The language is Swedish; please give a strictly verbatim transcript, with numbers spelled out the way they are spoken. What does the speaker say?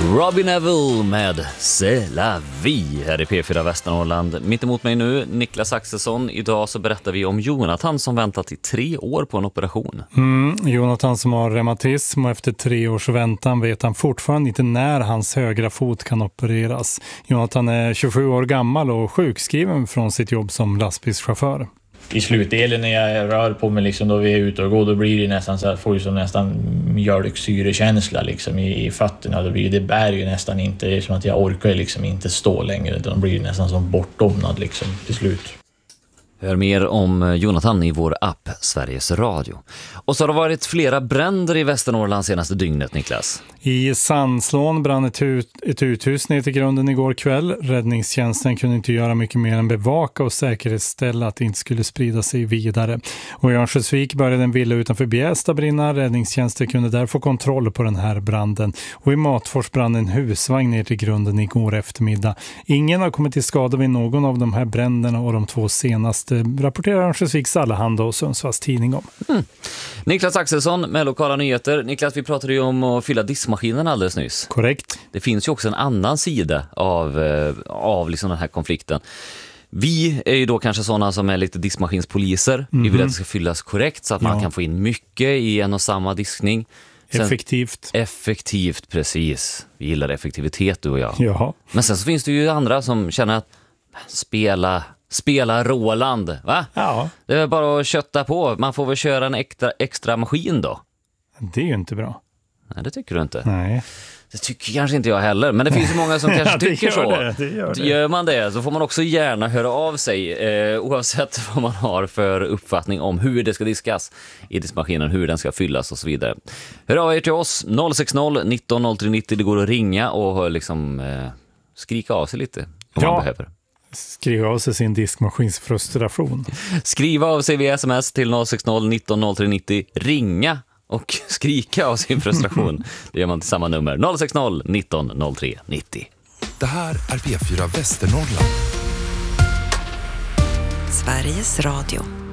Robbie Neville med C'est la vie här i P fyra Västernorrland. Mitt emot mig nu, Niklas Axelsson. Idag så berättar vi om Jonathan som väntat i tre år på en operation. Mm, Jonathan som har reumatism och efter tre års väntan vet han fortfarande inte när hans högra fot kan opereras. Jonathan är tjugosju år gammal och sjukskriven från sitt jobb som lastbilschaufför. I slutdelen när jag rör på mig liksom, då vi är ute och går, då blir det nästan så här, får ju som nästan mjölksyrekänsla liksom i, i fötterna. Då blir det bär ju nästan inte, det är som att jag orkar liksom inte stå längre, utan blir nästan som bortdomnad liksom till slut. Hör mer om Jonathan i vår app Sveriges Radio. Och så har det varit flera bränder i Västernorrland senaste dygnet, Niklas. I Sandslån brann ett, ut, ett uthus ner till grunden igår kväll. Räddningstjänsten kunde inte göra mycket mer än bevaka och säkerhetsställa att det inte skulle sprida sig vidare. Och i Örnsköldsvik började en villa utanför Bjästa brinna. Räddningstjänsten kunde där få kontroll på den här branden. Och i Matfors brann en husvagn ner till grunden igår eftermiddag. Ingen har kommit till skada vid någon av de här bränderna och de två senaste rapporterar Örnsköldsviks Allehanda och Sundsvalls tidning om. Mm. Niklas Axelsson med lokala nyheter. Niklas, vi pratade ju om att fylla diskmaskinen alldeles nyss. Korrekt. Det finns ju också en annan sida av, av liksom den här konflikten. Vi är ju då kanske sådana som är lite diskmaskinspoliser. Mm-hmm. Vi vill att det ska fyllas korrekt så att man ja. kan få in mycket i en och samma diskning. Sen, effektivt. Effektivt, precis. Vi gillar effektivitet, du och jag. Jaha. Men sen så finns det ju andra som känner att spela... Spela Roland, va? Ja. Det är bara att kötta på. Man får väl köra en extra, extra maskin då. Det är ju inte bra. Nej, det tycker du inte. Nej. Det tycker kanske inte jag heller. Men det finns ju många som kanske tycker så. Det, det gör det. Gör man det så får man också gärna höra av sig. Eh, oavsett vad man har för uppfattning om hur det ska diskas i diskmaskinen, hur den ska fyllas och så vidare. Hör av er till oss noll sex noll nitton noll tre nittio. Det går att ringa och liksom eh, skrika av sig lite om ja. man behöver. Skriva av sig sin diskmaskinsfrustration. Skriva av sig via sms till noll sex noll nitton noll tre nittio. Ringa och skrika av sin frustration. Det gör man till samma nummer. noll sex noll nitton noll tre nittio. Det här är P fyra Västernorrland. Sveriges Radio.